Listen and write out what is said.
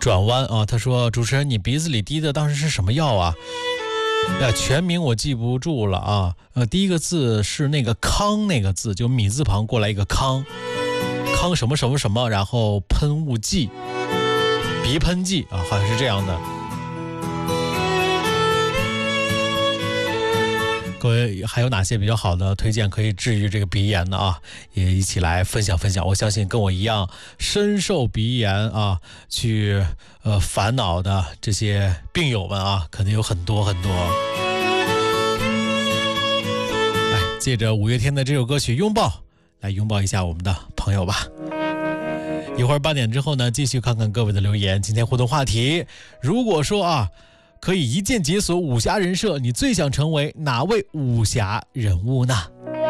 转弯啊，他说主持人你鼻子里滴的当时是什么药啊？全名我记不住了啊。第一个字是那个康那个字，就米字旁过来一个康，康什么什么什么，然后喷雾剂，鼻喷剂啊，好像是这样的。各位还有哪些比较好的推荐可以治愈这个鼻炎的啊？也一起来分享分享。我相信跟我一样深受鼻炎啊去烦恼的这些病友们啊，肯定有很多很多。借着五月天的这首歌曲《拥抱》，来拥抱一下我们的朋友吧。一会儿8点之后呢，继续看看各位的留言。今天互动话题，如果说可以一键解锁武侠人设，你最想成为哪位武侠人物呢？